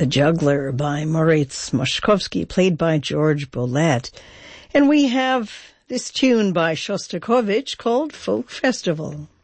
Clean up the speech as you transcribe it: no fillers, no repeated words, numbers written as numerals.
The Juggler by Moritz Moszkowski, played by George Bollett. And we have this tune by Shostakovich called Folk Festival.